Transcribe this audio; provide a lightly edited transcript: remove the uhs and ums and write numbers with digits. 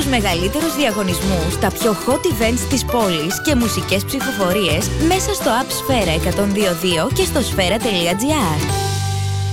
μεγαλύτερους διαγωνισμούς, τα πιο hot events της πόλης και μουσικές ψηφοφορίες μέσα στο App Sfera 102.2 και στο sfera.gr.